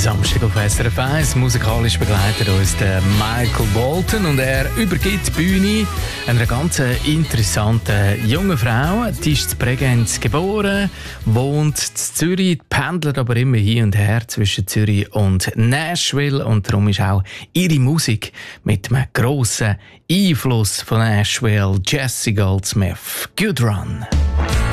Samstag auf SRF 1. Musikalisch begleitet uns der Michael Bolton und er übergibt die Bühne einer ganz interessanten jungen Frau. Die ist in Bregenz geboren, wohnt in Zürich, pendelt aber immer hin und her zwischen Zürich und Nashville und darum ist auch ihre Musik mit einem grossen Einfluss von Nashville. Jessie Goldsmith, Good Run.